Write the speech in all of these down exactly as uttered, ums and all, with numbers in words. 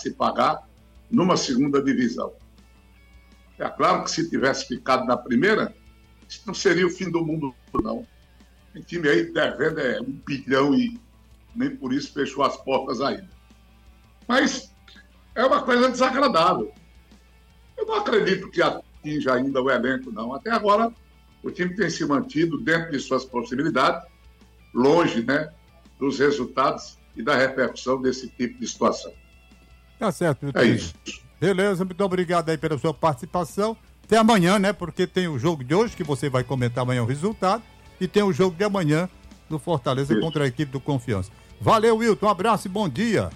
se pagar numa segunda divisão. É claro que se tivesse ficado na primeira, isso não seria o fim do mundo, não. Tem time aí devendo é um bilhão e nem por isso fechou as portas ainda. Mas é uma coisa desagradável. Eu não acredito que atinja ainda o elenco, não. Até agora, o time tem se mantido dentro de suas possibilidades, longe, né, dos resultados e da repercussão desse tipo de situação. Tá certo, é isso. Beleza, muito obrigado aí pela sua participação. Até amanhã, né? Porque tem o jogo de hoje, que você vai comentar amanhã o resultado, e tem o jogo de amanhã do Fortaleza isso. contra a equipe do Confiança. Valeu, Wilton, um abraço e bom dia.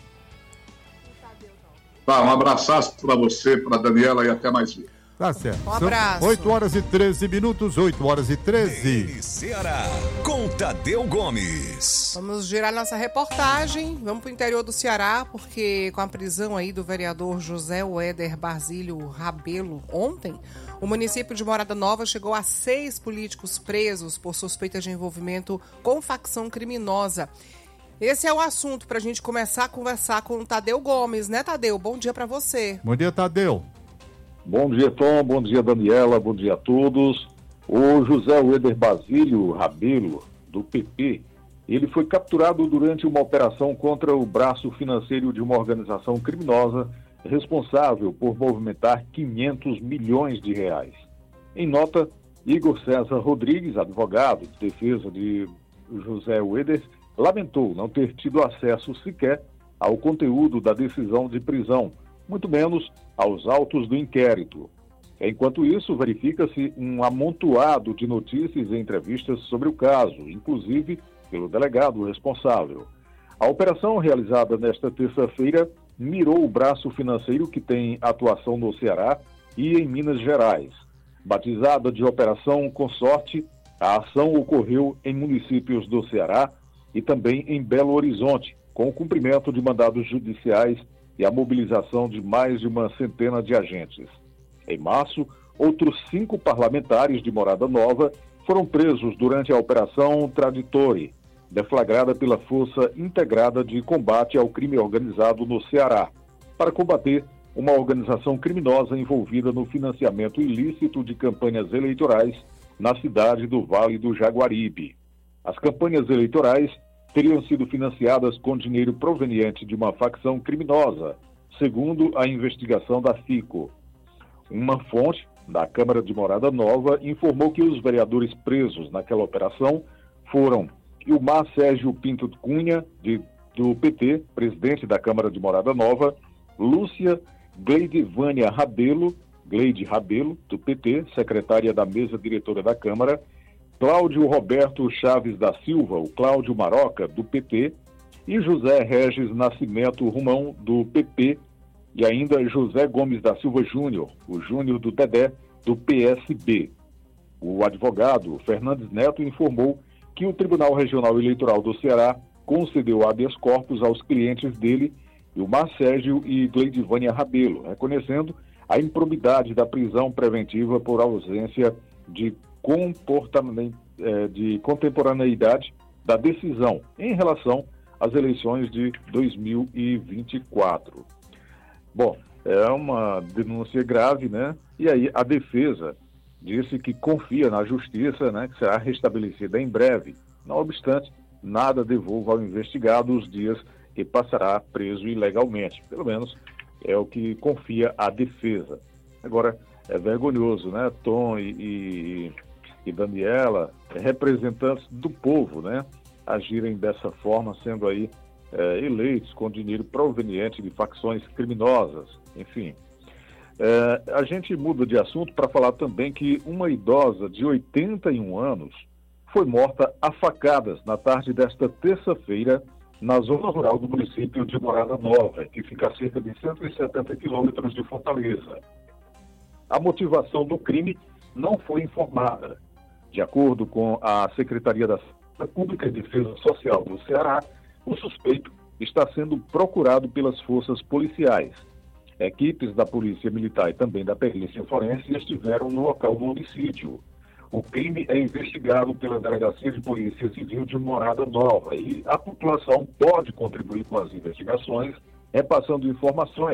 Tá, um abraço para você, para Daniela e até mais vezes. Tá certo. Um abraço. São oito horas e treze minutos, oito horas e treze. Ceará, com Tadeu Gomes. Vamos girar nossa reportagem, vamos para o interior do Ceará, porque com a prisão aí do vereador José Ueder Basílio Rabelo ontem, o município de Morada Nova chegou a seis políticos presos por suspeita de envolvimento com facção criminosa. Esse é o assunto para a gente começar a conversar com o Tadeu Gomes, né, Tadeu? Bom dia para você. Bom dia, Tadeu. Bom dia, Tom. Bom dia, Daniela. Bom dia a todos. O José Ueder Basílio Rabelo, do P P, ele foi capturado durante uma operação contra o braço financeiro de uma organização criminosa responsável por movimentar quinhentos milhões de reais. Em nota, Igor César Rodrigues, advogado de defesa de José Ueder, lamentou não ter tido acesso sequer ao conteúdo da decisão de prisão, muito menos aos autos do inquérito. Enquanto isso, verifica-se um amontoado de notícias e entrevistas sobre o caso, inclusive pelo delegado responsável. A operação realizada nesta terça-feira mirou o braço financeiro que tem atuação no Ceará e em Minas Gerais. Batizada de Operação Consorte, a ação ocorreu em municípios do Ceará e também em Belo Horizonte, com o cumprimento de mandados judiciais e a mobilização de mais de uma centena de agentes. Em março, outros cinco parlamentares de Morada Nova foram presos durante a Operação Traditore, deflagrada pela Força Integrada de Combate ao Crime Organizado no Ceará, para combater uma organização criminosa envolvida no financiamento ilícito de campanhas eleitorais na cidade do Vale do Jaguaribe. As campanhas eleitorais teriam sido financiadas com dinheiro proveniente de uma facção criminosa, segundo a investigação da FICO. Uma fonte da Câmara de Morada Nova informou que os vereadores presos naquela operação foram Ilmar Sérgio Pinto Cunha, de, do P T, presidente da Câmara de Morada Nova, Lúcia Gleide Vânia Rabelo, Gleide Rabelo, do P T, secretária da mesa diretora da Câmara, Cláudio Roberto Chaves da Silva, o Cláudio Maroca, do P T, e José Regis Nascimento Romão, do P P, e ainda José Gomes da Silva Júnior, o Júnior do Dedé, do P S B. O advogado Fernandes Neto informou que o Tribunal Regional Eleitoral do Ceará concedeu habeas corpus aos clientes dele, Ilmar Sérgio e Gleidivânia Rabelo, reconhecendo a improbidade da prisão preventiva por ausência de de contemporaneidade da decisão em relação às eleições de dois mil e vinte e quatro. Bom, é uma denúncia grave, né? E aí a defesa disse que confia na justiça, né? Que será restabelecida em breve. Não obstante, nada devolva ao investigado os dias que passará preso ilegalmente. Pelo menos é o que confia a defesa. Agora, é vergonhoso, né? Tom e... e e Daniela, representantes do povo, né, agirem dessa forma, sendo aí é, eleitos com dinheiro proveniente de facções criminosas, enfim. É, a gente muda de assunto para falar também que uma idosa de oitenta e um anos foi morta a facadas na tarde desta terça-feira na zona rural do município de Morada Nova, que fica a cerca de cento e setenta quilômetros de Fortaleza. A motivação do crime não foi informada. De acordo com a Secretaria da Saúde Pública e Defesa Social do Ceará, o suspeito está sendo procurado pelas forças policiais. Equipes da Polícia Militar e também da Perícia Forense estiveram no local do homicídio. O crime é investigado pela Delegacia de Polícia Civil de Morada Nova e a população pode contribuir com as investigações, repassando informações